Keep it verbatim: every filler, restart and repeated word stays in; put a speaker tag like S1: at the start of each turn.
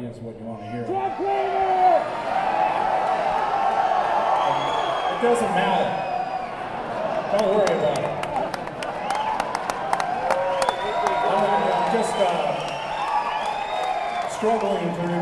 S1: audience what you want to hear.
S2: Chuck Craver!
S1: It doesn't matter. Don't worry about it. I'm, I'm just uh, struggling to